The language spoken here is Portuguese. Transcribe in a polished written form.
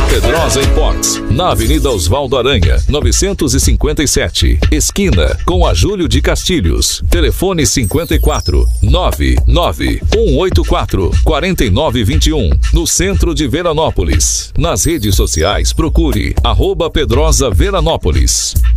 Pedrosa Imports, na Avenida Osvaldo Aranha, 957, esquina com a Júlio de Castilhos. Telefone 54 99 184 4921, no centro de Veranópolis. Nas redes sociais, procure @Pedrosa Veranópolis.